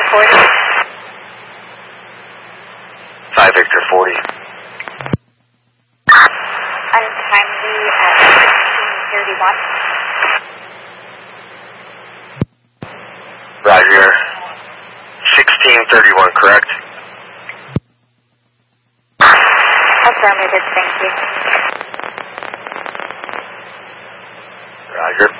40. 5 Victor 40. Untimely at 1631. Roger. 1631, correct? Affirmative, thank you. Roger.